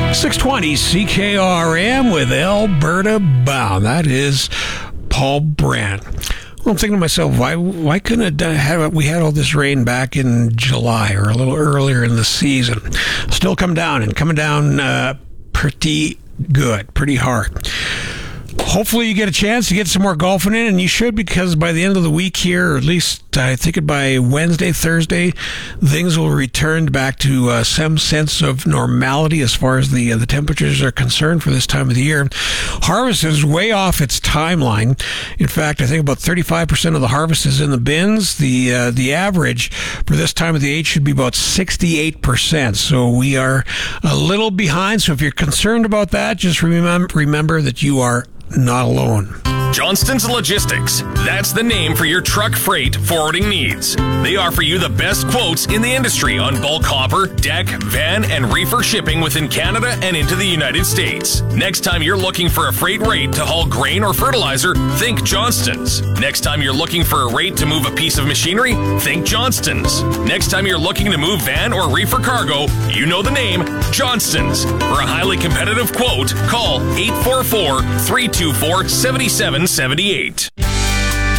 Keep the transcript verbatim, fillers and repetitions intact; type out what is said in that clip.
six twenty C K R M with Alberta Bound. That is Paul Brandt. Well, I'm thinking to myself, why why couldn't it done, have, we had all this rain back in July or a little earlier in the season? Still come down and coming down uh, pretty good, pretty hard. Hopefully you get a chance to get some more golfing in, and you should, because by the end of the week here, or at least I think by Wednesday, Thursday, things will return back to uh, some sense of normality as far as the uh, the temperatures are concerned for this time of the year. Harvest is way off its timeline. In fact, I think about thirty-five percent of the harvest is in the bins. The uh, the average for this time of the age should be about sixty-eight percent. So we are a little behind. So if you're concerned about that, just remember, remember that you are not alone. Johnston's Logistics. That's the name for your truck freight forwarding needs. They offer you the best quotes in the industry on bulk hopper, deck, van, and reefer shipping within Canada and into the United States. Next time you're looking for a freight rate to haul grain or fertilizer, think Johnston's. Next time you're looking for a rate to move a piece of machinery, think Johnston's. Next time you're looking to move van or reefer cargo, you know the name, Johnston's. For a highly competitive quote, call eight four four, three two four, seven seven seven eight.